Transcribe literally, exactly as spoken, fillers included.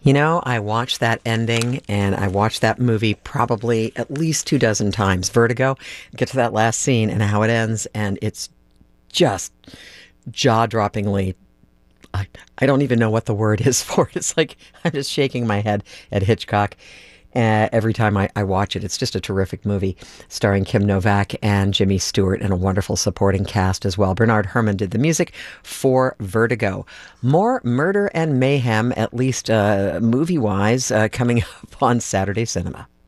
You know, I watched that ending and I watched that movie probably at least two dozen times. Vertigo, get to that last scene and how it ends, and it's just jaw droppingly. I, I don't even know what the word is for it. It's like I'm just shaking my head at Hitchcock uh, every time I, I watch it. It's just a terrific movie starring Kim Novak and Jimmy Stewart and a wonderful supporting cast as well. Bernard Herrmann did the music for Vertigo. More murder and mayhem, at least uh, movie-wise, uh, coming up on Saturday Cinema.